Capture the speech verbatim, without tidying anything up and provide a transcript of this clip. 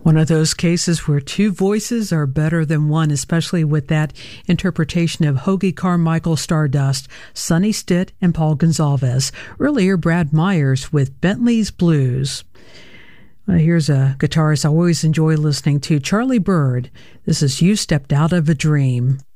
One of those cases where two voices are better than one, especially with that interpretation of Hoagy Carmichael Stardust, Sonny Stitt, and Paul Gonsalves. Earlier, Brad Myers with Bentley's Blues. Well, here's a guitarist I always enjoy listening to, Charlie Byrd. This is You Stepped Out of a Dream.